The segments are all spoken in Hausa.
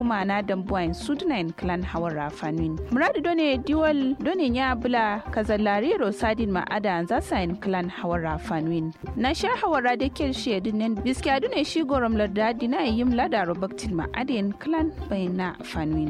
hukuma na dambuwain sudunain clan hawara fanuin muradu done diwal done nya bula kazalariro sadin ma'ada zasain clan hawara fanuin na sha hawara da kel shedinen biskiya dune shi gorom larda dina yim ladaro baktin ma'adin clan bayna fanuin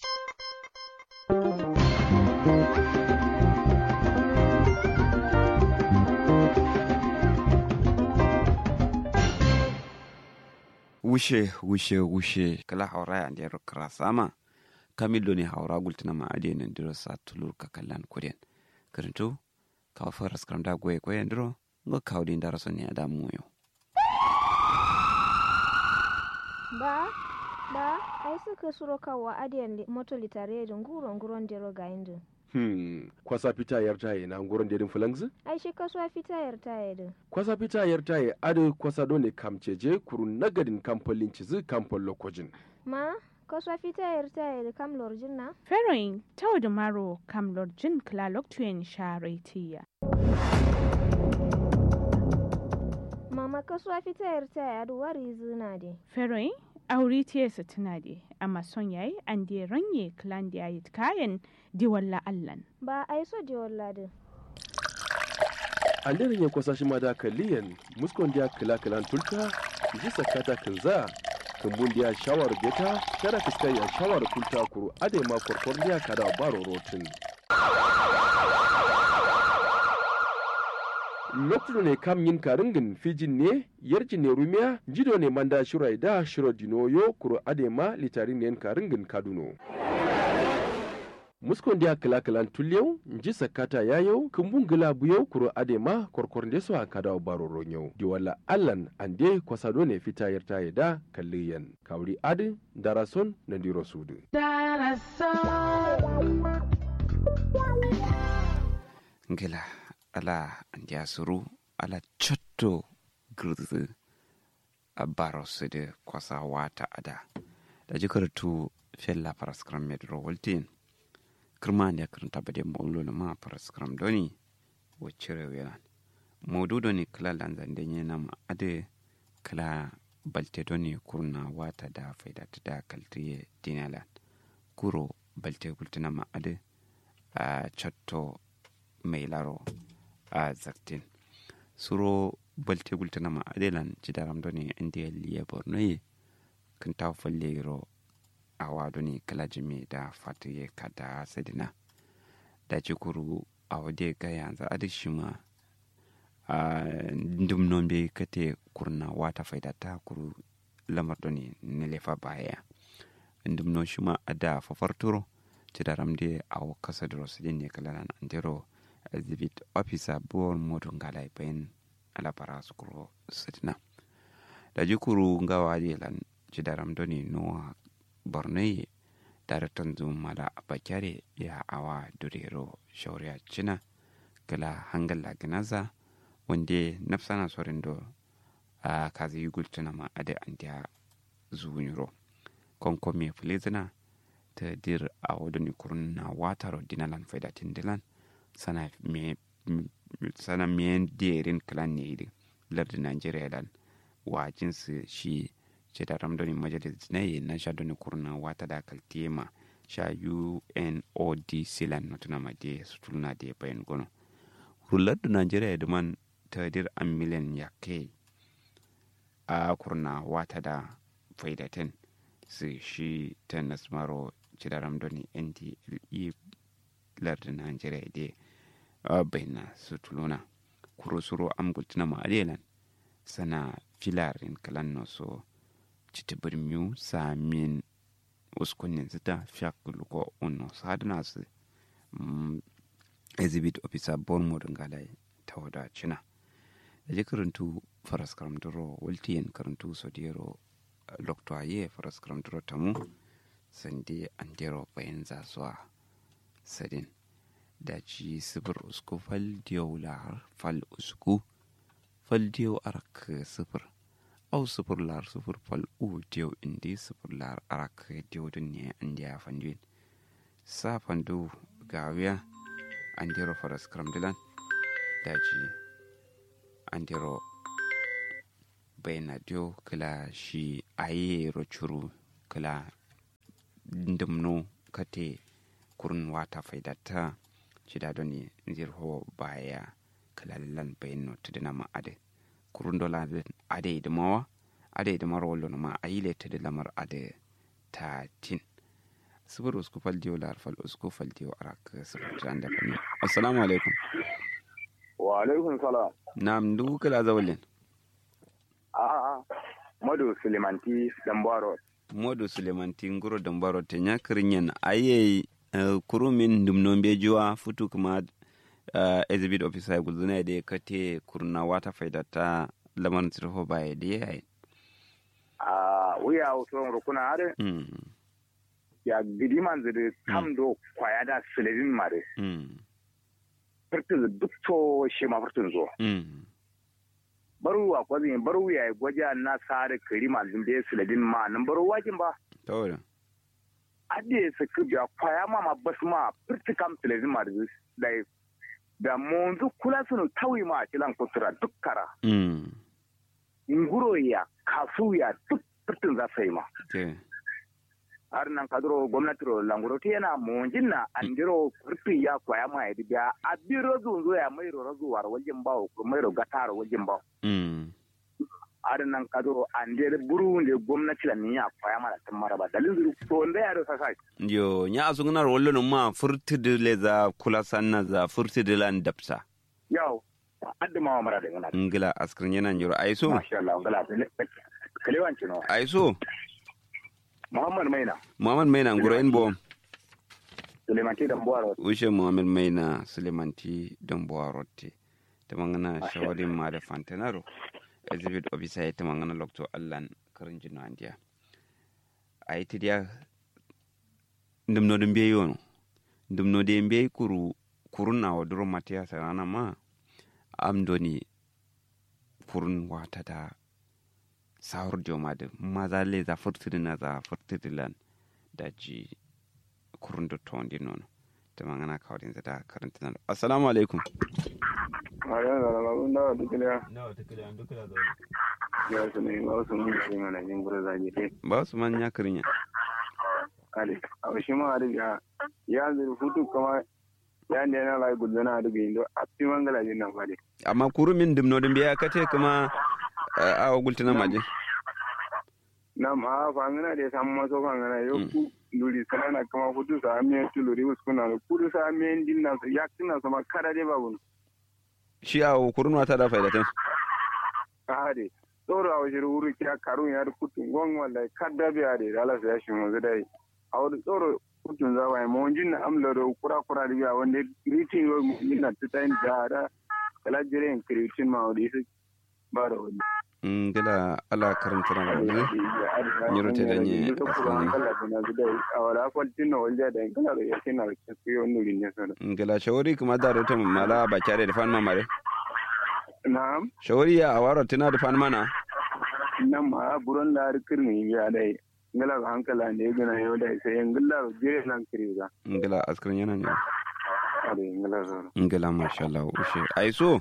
wushe kala haura ya ndiyar krasama kamilo ne haura gultuna ma ade nan diro sa tulur ka kallan kurien karanto ka faras kramda goye goye ndiro ngo kawdi ndara sonni ada muyo ba ai suka suro kawa ade moto litare da nguron dero ga indu kwasa fita yartaye na nguron dedin fulangzi ai shi kasuwa fita yartaye din kwasa fita yartaye ado kwasa done kamceje kurun nagadin kampolin cizi kampol lokojin ma kasuwa fita yartaye da kam lorjin na feroin tawo da maro kam lorjin kla loktuyen sharetiya mama kasuwa fita yartaye ado wari zina de feroin aure tiyarsa tana de amma son yayi an de ranye klan da yayi kayan diwalla allan ba ai so diwalla din an da ranye kwasa shi ma da kalliyan muskon da kala tulta ji sakata kinza kumbun da shawar beta kada fiskai ya shawar tulta kuru ade ma korkor da kada baro rotin lokacin ne kam yin karingin fijin ne yarjin ne rumiya jido ne manda shirai da shiro dinoyo kuro adema litarin ne karingin kaduno muskon dia kala tulyau nji sakata yayau kumbun gila buyau kuro adema korkornde so akada baro ronyau di wala allan ande kwasado ne fita yarta yada kalliyan kawri adi darason na diro sudu ngela ala andia suru ala chotto grudzu abaro sede kwasa wata ada da jikartu fella paraskram medro voltin kirmani karanta bade mawlo ma paraskram doni wacire welan modu doni kala lanzande nyena ma ade kala balte doni kurna wata da faida da kaltiye dinalan kuro balte kultina ma ade a chotto mai laro a zaktin suro balte gultana ma adelan cidaram doni indiya liya bornoye kan ta falle ro awa doni kalajimi da fatiye kada sadina da cikuru a wade ga yanzu adishima a ndumnon be kate kurna wata faida ta kuru lamar doni nilefa baya ndumnon shima ada fafarturo cidaram de awo kasa dro sidin ne kalalan andero exhibit officer bon moto ngala pen ala para skuro sitina da jikuru ngawa lan cidaram doni no bornei daraktan mala bakare ya awa durero shauriya cina kala hangalla ganaza wande nafsana sorindo a kazi yugultuna ma ade andia zunyuro konko me fulizina ta dir a wadani kurna wataro dinalan faidatin dilan sana miyan derin kalan ne idin lardin Najeriya dan wa jinsi shi ce da ramdoni majalis ne na sha doni kurna wata da kaltema sha UNODC lan notuna ma de sutulna de bayan gono lardin Najeriya da man tadir an miliyan ya kai a kurna wata da faidatin su shi ta nasmaro ce da ramdoni NDLE lardin Najeriya de bayna sutuluna kurusuro am gultina ma adelan sana filarin kalan no so citibirmiu samin uskunin zita fiakuluko onno sadna su exhibit officer bormo dangalai tawada china da karantu faras karamdoro waltiyen karantu sodiro loktoye faras karamdoro tamu sande andero bayan zaswa sadin da ci sifir usku faldiyo lar fal usku faldiyo arak sifir au sifir lar sifir fal u diyo indi sifir lar arak diyo dunne andiya fanduin sa fandu gawiya andiro faras kramdilan da ci andiro bayna diyo kala shi aye rochuru kala ndumno kate kurun wata faidata cida doni zirho baya kalallan bayin tudina ma ade kurun dola ade idmawa ade idmar wallo ma ayile tudina lamar ade ta tin subur usku faldiyo larfal usku faldiyo arak subur janda kan assalamu alaikum wa alaikum salam nam du kala zawlen Modu Sulemanti Dambaro. Modu Sulemanti nguro Dambaro te nyakrinyen aye kurumin dumnon bejuwa futu kuma exhibit officer gulzuna da kate kurna wata faidata lamar tsirho baya da yayi. Wuya wuton rukuna are. Ya gidiman zuri kamdo kwaya da Sulevin mare. Furtun duk to shi ma furtun zo. Baruwa kwazin baru ya gwaje na sare kirima zimbe Sulevin ma nan baru wajin ba. Tawada. Ade su kuja kwaya ma basma furtu kam Sulevin ma da monzu kula sunu tawi ma tilan kutura dukkara. Nguro ya kasu ya duk furtun za sai ma. Har nan kadro gwamnati ro languro te yana monjin na andiro furtu ya kwaya ma ya biya abiro zunzo ya mai ro zuwar wajen bawo ko mai ro gatar wajen bawo. Har nan kadro andere buru ne gwamnati da ni ya kwaya ma da tan maraba dalin zuru to nda ya ro sasa. Yo nya azungna rollo no ma furtu de leza kula sanna za furtu de lan dapsa. Yo adda ma mara da ngana. Ngila askrin yana njoro aiso. Masha Allah ngala kalewanci no. Aiso. Muhammad Maina nguro en bom. Sulemanti Dambuaro. Ushe Muhammad Maina Sulemanti Dambuaro te. Tamangana shawari ma da Fantanaro. Exhibit officer ya tamangana lokto Allan karin jino andiya. Aiti dia ndumno dumbe yono. Ndumno dembe kuruna wa duro matia sarana ma amdoni kurun wata da sahur joma da maza le za furtudina za furtudilan da ji kurun da tondi nono ta mangana kawai da karanta nan assalamu alaikum ba su man ya karinya a shi ma da ya zuru hutu kuma ya ne na lai gudana da bindo a fi mangala jin nan fade amma kurumin dimno dimbe ya kace kuma a gultuna maje na ma fangana da san maso fangana yo ku luri sanana kuma hutu sa amiyan tu luri uskuna kudu sa amiyan din na ya kina sama kada dai babu shi a kurunwa ta da faidatan hade tsoro a wajen wuri kiya karun ya kutun gon wallahi kada biya da Allah ya shi mu dai a wani tsoro kutun zawa mu jin na amla da kura da biya wanda ritin yo mun na tutain da kala jiren kritin ma wadi su ba da wani gila ala karanta na wani nyiro te danye awara kwaltin na walja da kala da yake na kiyo nuri ne sana gila shawari kuma da rota mala ba kyare da fan mamare na'am shawari ya awara tana da fan mana nan ma buron da kirni ya dai ngala hankala ne gina yau da sai ngala jire nan kiriga ngala askrin yana ne ngala zo ngala masha Allah ushe aiso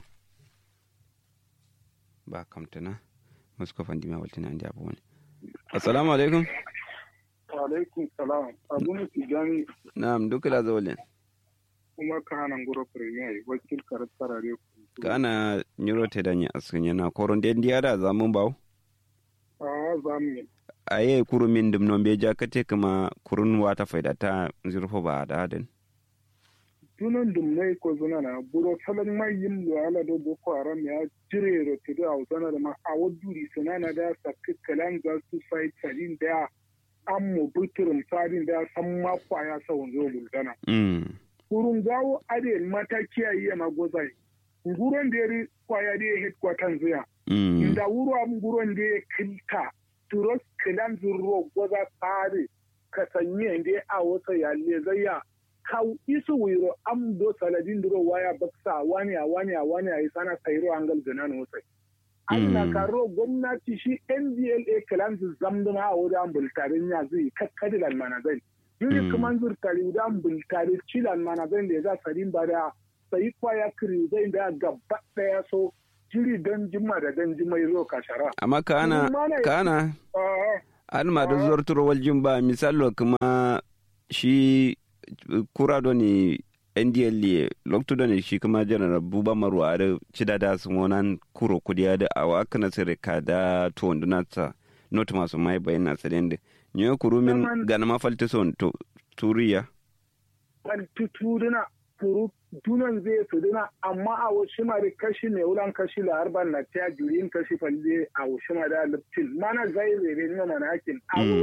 ba kamtana musko fandi ma waltina andi abu wani assalamu alaikum wa alaikum salam abun tijani na'am dukala zawlen kuma kana ngoro premier wakil karatarare kana nyuro te danya asunya na koron den diara zamun bawo zamu aye kurumin dum non be jakate kuma kurun wata faidata zurfo ba da hadin tunan dum ne ko zuna na buro salan mai yin ala do boko haram ya jire ro te da uzana da ma awduri sanana da sakkalan ga su sai tsarin da ammo buturum tsarin da san ma kwaya sawon zo bulgana kurun gawo ade mataki ayi na gozai nguron da ri kwaya da headquarters ya inda wuro am nguron da kilta turos kilan zurro goza tsare ka sanye da a wasa ya le zaya kaw isu wiro am do saladin duro waya baksa wani a sana kairo angal ganan wasai Allah karo gwamnati shi NDLA kilan zamduna a wurin bultarin ya zai kakkadilan manazai yuri kuma zurtari da bultari cilan manazai da za sarin bada sai kwaya kiri zai da gaba daya so jiri don jima da don jima zo kashara amma kana an ma da zuwar turowar jimba misalo kuma shi kura doni NDL lokto doni shi kuma janar buba marwa da cida da su monan kuro kudiya da awa kana sire ka da to wanduna ta not masu mai bayan na sadende nyo kurumin gana mafalta son to turiya wal tutuduna kuru dunan zai su duna amma a wasu ma da kashi mai wulan kashi la harban na ta jurin kashi falle a wasu ma da liptin mana zai zai ne mana hakin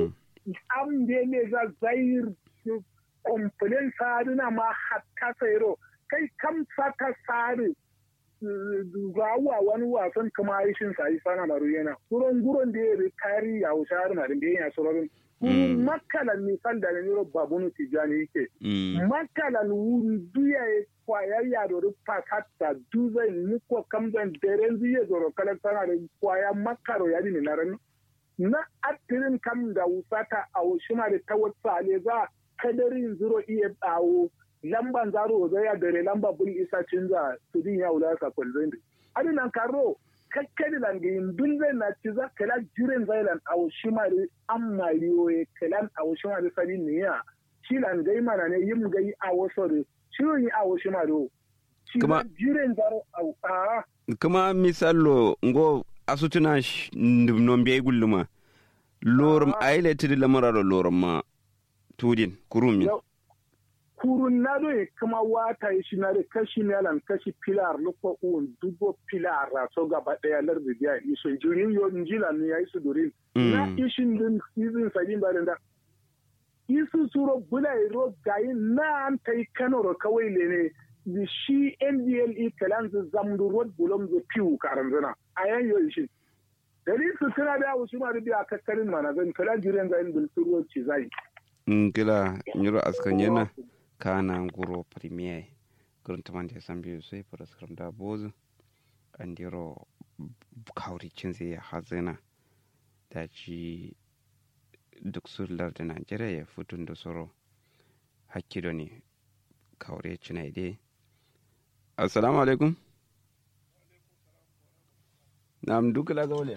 am de ne za zai komplain saduna ma hatta sayro kai kam saka sare zuwa wani wasan kuma aishin sai sana maru yana guron da ya kari ya wasu har na da ya sororin makalan misal da ne babunu tijani yake makalan wuri duya kwayar yaro da fakata duzai muko kamdan daren ziye zoro kala sana da kwaya makaro yadi ne naran na atirin kam da usata a wushima da tawassa ne za kadarin zuro iya dawo lamban zaro zai ya dare lamba bul isa cinza tudin ya wula ka kwalzin adinan karo kakkadi langin dun zai na ci za kala jiren zailan a wushima da an mariyoyi kalan a wushima da sabi niya shi langai mana ne yin gai a wasu da shirin yi a wushima da shi jiren zaro a kuma misalo ngo asutuna non biye gulluma lorum aile tidi lamararo lorum ma tudin kurumin kurun na do kuma wata shi na da kashi melan kashi pilar luko un dubo pilar ra so gaba daya lardi dia iso jurin yo njila ni ya isu durin na ishin din season sadin barenda isu suro bulai ro gayi na an tai kanoro kawai ne da shi NDLE kalan zamdu road bulom zo piu karanzana ayan yo ishin dari su tana da wasu ma da biya kakkarin mana zan kalan jiren zayin bulturo ci zai kila nyuro askan yana kana nguro premier gruntamande sambi sai paraskram da bozu andiro kawri cinze ya hazena da ci duk surlar da Najeriya ya futun da soro hakkido ne kawre cinai dai assalamu alaikum nam dukala gawle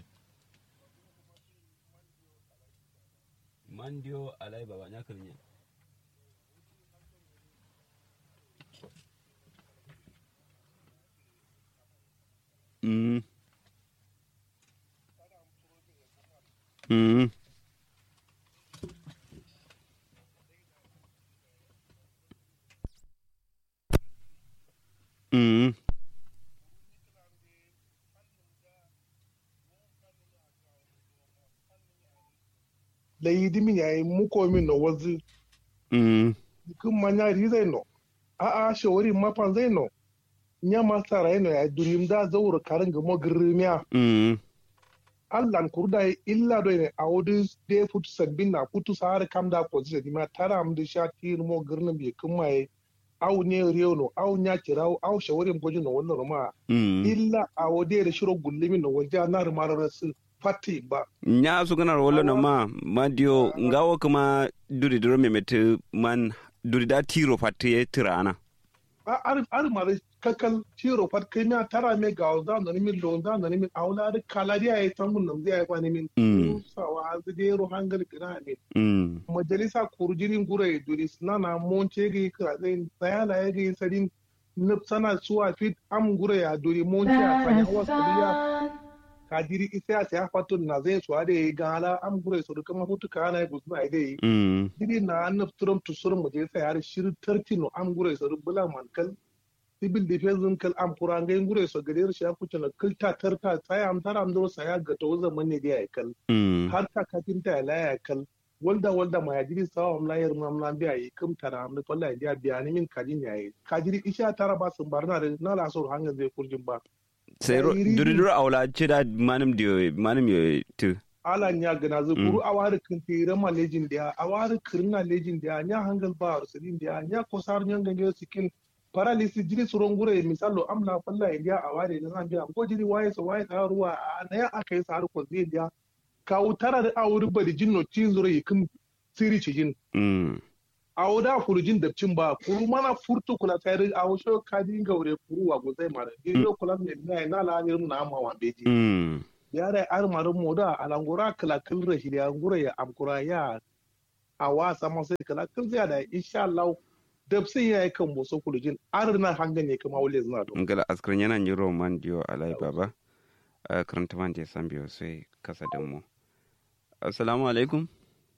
mandio alai baba nyakalnya da yi dimi ya yi muko min na wazi kun manya ri zai no a shawari mafan zai no nya masara yana ya dunim da zaura karin ga magirmiya allan kurda illa do ne awodi de futu sabbin na futu sahar kam da ko zai ma tara am da shati mo girnin bi kun mai aw ne rewno aw nya kirawo aw shawari gojin no wannan ma illa awodi da shiro gullimin no wajen na rumarar su fati ba nya su kana wala no ma dio ngawo kuma duri duro memete man duri da tiro fati tirana ar mare kakal tiro fat kai na tara me ga za na min lo za na min aula da kalariya ya san mun nan zai ba ni min sawa azde ro hangal kira ne majalisa kurjirin gure duri sunana monce ga kira zai sayala ya ga sadin sana suwa fit am gure ya duri monce a sanya wasu kadiri isa ya fato na zai suwa da ya gala am gure su kuma hutu kana ya gusma ya dai diri na annab turum tusurum mu je sai har shir tartino am gure su bula man kal civil defense kal am kurangai gure su gare shi ya kuce na kilta tarta sai am tara am do saya ga to zaman ne da ya kal har ta kafinta ya laya kal walda ma yajiri sawa am layar mam lan biya yi kum tara am wallahi dia biya ni min kadin yayi kadiri isha tara ba sun barna da na la so hanga zai kurjin ba sai duridur aula ce da manim yo tu ala nya gana zu kuru awari kin tira ma legend dia awari kirna legend dia nya hangal ba rusulin dia nya kosar nya gange sikin paralysis jiri suron gure misalo amna falla india awari da zan biya ko jiri waye so waye ta ruwa na ya akai sa har ko zai dia ka utara da awuri bari jinno cin zure yikin siri cijin awuda kurujin da cin ba kuru mana furtu kula tayar a wasu kadin gaure kuru wa gozai mara gido kula ne na la ne na amma wa beji ya da ar maru moda alangura kala kil rashi ya ngura ya amkura ya a wasa masu kala kan zai da insha Allah da sai ya yi kan boso kulujin arna hangan ne kuma wale zina don ngala askrin yana ni roman dio alai baba karanta man da san biyo sai kasa da mu assalamu alaikum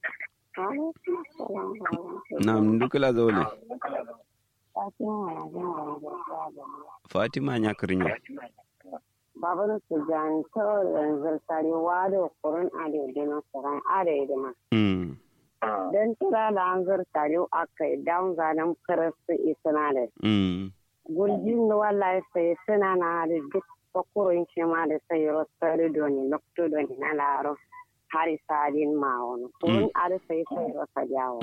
na'am dukala zawle Fatima nya krinya Baban su jan to yanzu sare wado kurun ade dina saran ade dina dan tira da an zar tare akai down zanan karasu isna da gurjin wallahi sai suna na da duk fakurin shi ma da sai rosare doni lokto doni na laro hari sadin mawon kurun ade sai rosa jawo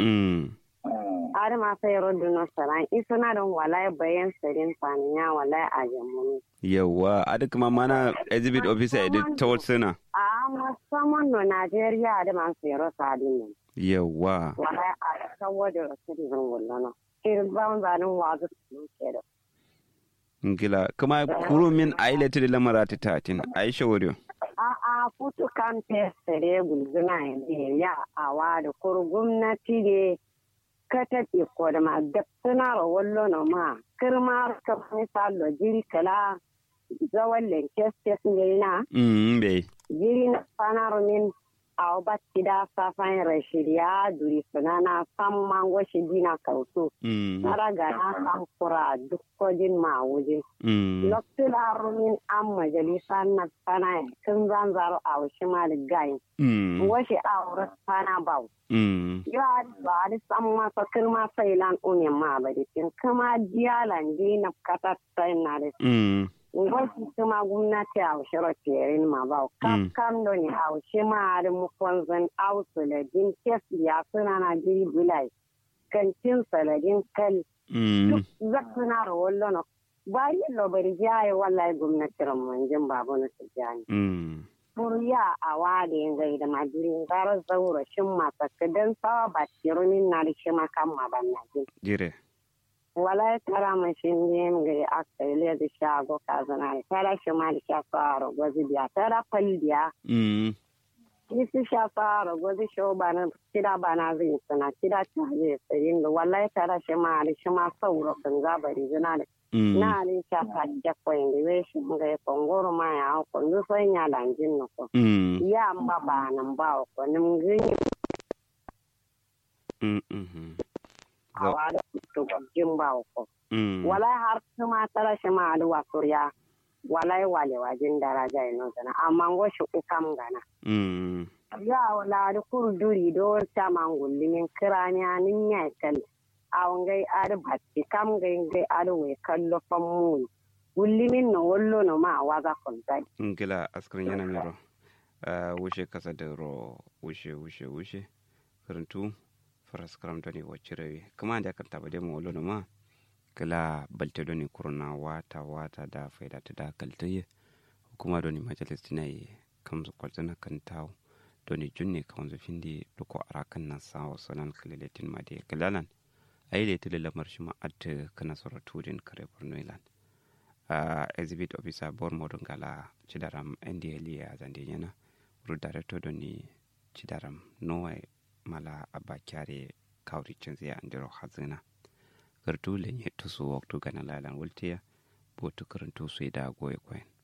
are ma sai rodu no saran isna don wallahi bayan sarin faniya wallahi a jamuni yawa adi kuma mana exhibit officer edit tawar suna a musamman no Najeriya da man sai rosa din yawa wallahi a saboda citizen wallana irin ban zanin wazu ke da ngila kuma kuro min ailati da lamara ta tatin aisha wariyo a futu kan tesere gulguna ya awa da kuru gwamnati ne ka tafi ko da ma suna rawallo na ma kirma ka misalo jiri kala zawon lenkestes ne na jiri na sanar min a batti da safan rashiriya duri sunana san mango shi dina kautu na raga na san kura duk kojin mawujin lokacin harumin an majalisa na sana kun zanzaro a wasu mali gayin wasu a wurin sana bau ya ba da san masa kirma sailan umin ma ba da kin kama diyalan dina kata na da wasu kuma gwamnati a wasu rafiyarin ma ba kam da ne a wasu ma da mukwanzan ausu da din kes ya suna na jiri bulai kantin saladin kal duk zakuna da wallon bari lobari jaye wallahi gwamnati ramanjin babu na tijjani murya a wade gai da majirin gara zaura shin masakadan sawa ba tirunin na da shi makan mabanna jire wala tara mashin ne gari aka ile da shago kazana tara shi ma da shafaro gwazi biya tara faldiya isi shafaro gwazi sho bana kida bana zai sana kida ta zai tsirin da wala tara shi ma da shi ma sauro kan zabari zina da na ne shafa da koyin da wai shi ga kongoro ma ya ko ndu sai nya lanjin no ko ya amba ba nan ba ko nim gini awa da tugajin ba ko wala har kuma tara shi ma da wasuriya wala wale wajin daraja ino sana amma go shi ukam gana ya wala da kurduri do ta mangulli min kiranya nin ya kal awon gai ar batti kam gai ar we kallo fammu gulli min no wollo no ma waza kontai ngila askrin yana miro wushe kasa da ro wushe karantu faras karam doni waccirewi kuma da kan taba de mo lono ma kala balte doni kurna wata da faida ta da kaltaye kuma doni majalis tinai kamzu kwaltana kan taw doni junne kamzu findi duko arakan nan sawo sanan kaleletin ma de kalalan aile tele lamar shi ma at kana soratu din kare bornoilan exhibit officer bor modon gala cidaram ndli ya zande yana ru director doni cidaram noy mala abba kyare kawri cinzi andiro hazina kartu lenye tusu waktu gana lalan wultiya botu karantu su da goye koyen